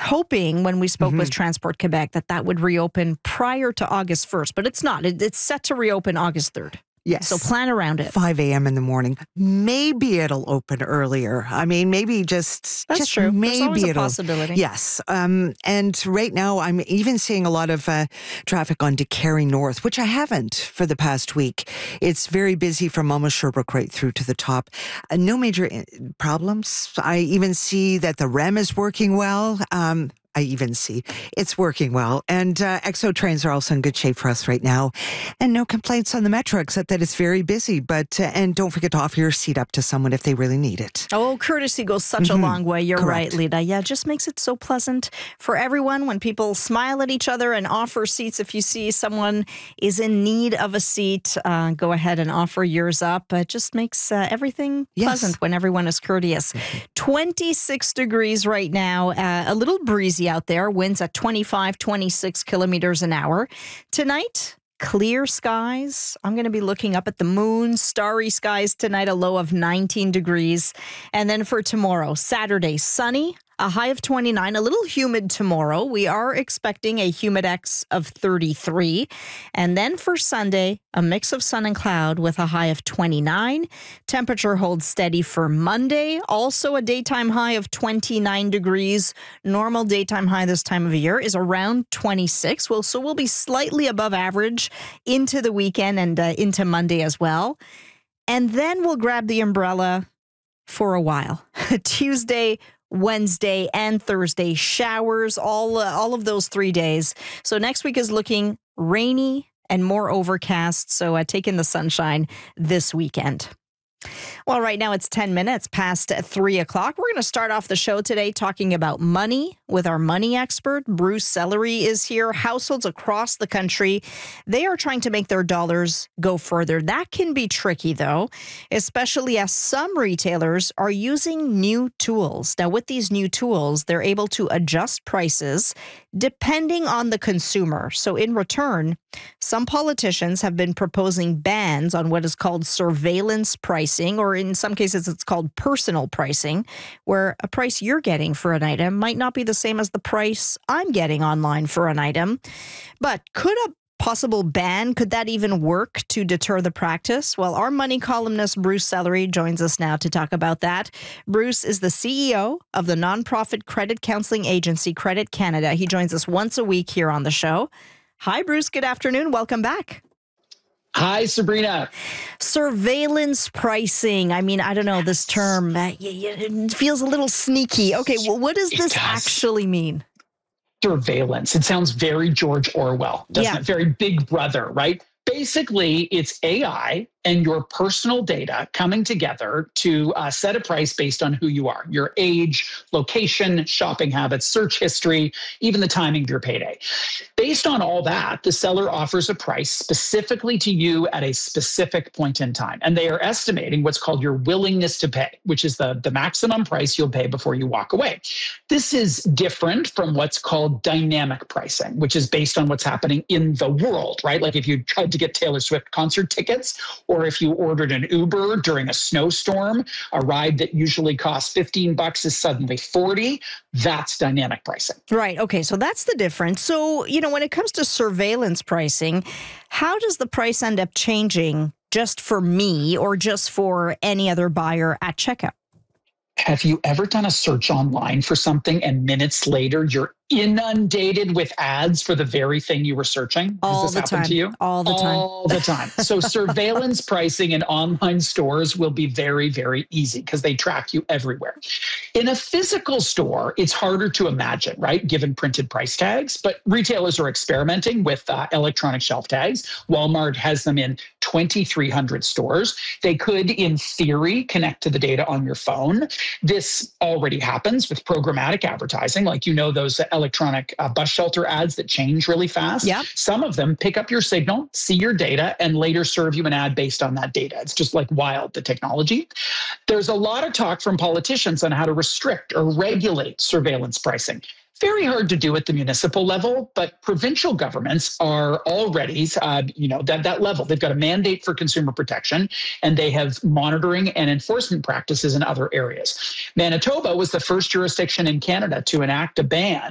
hoping when we spoke with Transport Quebec that would reopen prior to August 1st, but it's not. It's set to reopen August 3rd. Yes. So plan around it. 5 a.m. in the morning. Maybe it'll open earlier. I mean, maybe just true. Maybe There's always a it'll. possibility. Yes. And right now, I'm even seeing a lot of traffic on DeCary North, which I haven't for the past week. It's very busy from almost Sherbrooke right through to the top. No major problems. I even see that the REM is working well. It's working well. And EXO trains are also in good shape for us right now. And no complaints on the Metro, except that it's very busy. But and don't forget to offer your seat up to someone if they really need it. Oh, courtesy goes such a long way. You're Correct. right, Lita. Yeah, it just makes it so pleasant for everyone when people smile at each other and offer seats. If you see someone is in need of a seat, go ahead and offer yours up. It just makes everything pleasant when everyone is courteous. 26 degrees right now, a little breezy out there, winds at 25, 26 kilometers an hour. Tonight, clear skies. I'm going to be looking up at the moon, starry skies tonight, a low of 19 degrees. And then for tomorrow, Saturday, sunny, a high of 29, a little humid tomorrow. We are expecting a humidex of 33. And then for Sunday, a mix of sun and cloud with a high of 29. Temperature holds steady for Monday. Also a daytime high of 29 degrees. Normal daytime high this time of year is around 26. So we'll be slightly above average into the weekend and into Monday as well. And then we'll grab the umbrella for a while. Tuesday, Wednesday and Thursday, showers, all of those 3 days. So next week is looking rainy and more overcast. So take in the sunshine this weekend. Well, right now it's 10 minutes past 3 o'clock. We're going to start off the show today talking about money with our money expert. Bruce Sellery is here. Households across the country, they are trying to make their dollars go further. That can be tricky, though, especially as some retailers are using new tools. Now, with these new tools, they're able to adjust prices depending on the consumer. So in return, some politicians have been proposing bans on what is called surveillance pricing, or in some cases it's called personal pricing, where a price you're getting for an item might not be the same as the price I'm getting online for an item. But could a possible ban, could that even work to deter the practice? Well, our money columnist, Bruce Sellery, joins us now to talk about that. Bruce is the CEO of the nonprofit credit counseling agency, Credit Canada. He joins us once a week here on the show. Hi, Bruce. Good afternoon. Welcome back. Hi, Sabrina. Surveillance pricing. I mean, I don't know this term. It feels a little sneaky. Okay, well, what does this actually mean? Surveillance. It sounds very George Orwell, doesn't it? Very Big Brother, right? Basically, it's AI and your personal data coming together to set a price based on who you are, your age, location, shopping habits, search history, even the timing of your payday. Based on all that, the seller offers a price specifically to you at a specific point in time. And they are estimating what's called your willingness to pay, which is the maximum price you'll pay before you walk away. This is different from what's called dynamic pricing, which is based on what's happening in the world, right? Like if you tried to get Taylor Swift concert tickets, or if you ordered an Uber during a snowstorm, a ride that usually costs $15 is suddenly $40. That's dynamic pricing. Right. Okay. So that's the difference. So, when it comes to surveillance pricing, how does the price end up changing just for me or just for any other buyer at checkout? Have you ever done a search online for something and minutes later you're inundated with ads for the very thing you were searching? All the time. To you? All the time. All the time. So surveillance pricing in online stores will be very, very easy because they track you everywhere. In a physical store, it's harder to imagine, right? Given printed price tags, but retailers are experimenting with electronic shelf tags. Walmart has them in 2,300 stores. They could, in theory, connect to the data on your phone. This already happens with programmatic advertising, like those electronic bus shelter ads that change really fast. Yep. Some of them pick up your signal, see your data, and later serve you an ad based on that data. It's just like wild, the technology. There's a lot of talk from politicians on how to restrict or regulate surveillance pricing. Very hard to do at the municipal level, but provincial governments are already, that level. They've got a mandate for consumer protection, and they have monitoring and enforcement practices in other areas. Manitoba was the first jurisdiction in Canada to enact a ban